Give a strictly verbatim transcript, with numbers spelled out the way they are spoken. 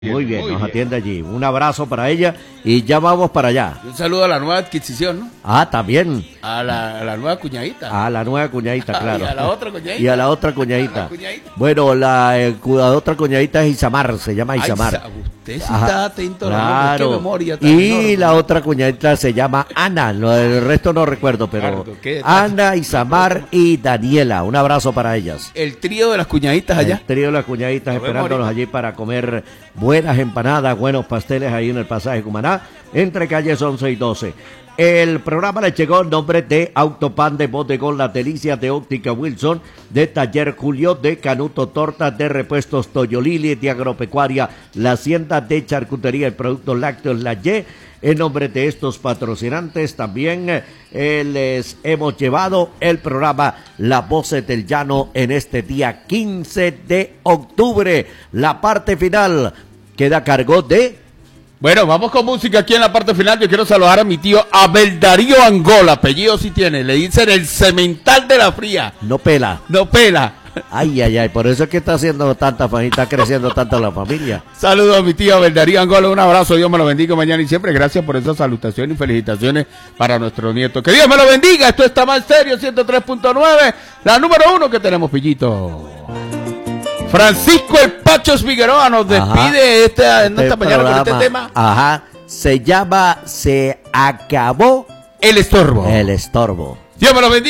Muy bien, muy nos bien. atiende allí. Un abrazo para ella y ya vamos para allá. Un saludo a la nueva adquisición, ¿no? Ah, también. A la, a la nueva cuñadita. A la nueva cuñadita, claro. Y a la otra cuñadita. Y a la otra cuñadita. A la cuñadita. Bueno, la, eh, cu- la otra cuñadita es Isamar, se llama Ay, Isamar. sa- usted sí Ajá, está atento a la claro. qué memoria tan Y enorme. la otra cuñadita se llama Ana, lo- el resto no recuerdo, pero Ricardo, ¿qué detalle? Ana, Isamar y Daniela. Un abrazo para ellas. El trío de las cuñaditas allá. El trío de las cuñaditas Nos vemos esperándonos ahorita. allí para comer buenas empanadas, buenos pasteles ahí en el pasaje Cumaná, entre calles once y doce. El programa le llegó en nombre de Autopan de Bodegón, Las Delicias, de Óptica Wilson, de Taller Julio, de Canuto Tortas, de Repuestos Toyolili, de Agropecuaria, la Hacienda, de Charcutería y Productos Lácteos La Y. En nombre de estos patrocinantes también eh, les hemos llevado el programa Las Voces del Llano en este día quince de octubre. La parte final queda a cargo de... Bueno, vamos con música aquí en la parte final. Yo quiero saludar a mi tío Abel Darío Angola. Apellido sí tiene. Le dicen el cemental de la fría. No pela. No pela. Ay, ay, ay, por eso es que está haciendo tanta familia, está creciendo tanto la familia. Saludos a mi tío Abel Darío Angola. Un abrazo. Dios me lo bendiga mañana y siempre. Gracias por esa salutación y felicitaciones para nuestro nieto. Que Dios me lo bendiga. Esto está más serio. ciento tres punto nueve. La número uno que tenemos, Pillito. Francisco El Pachos Figueroa nos despide este, en Este esta mañana con este programa, tema. Ajá, se llama Se acabó El estorbo. el estorbo. Dios me lo bendiga.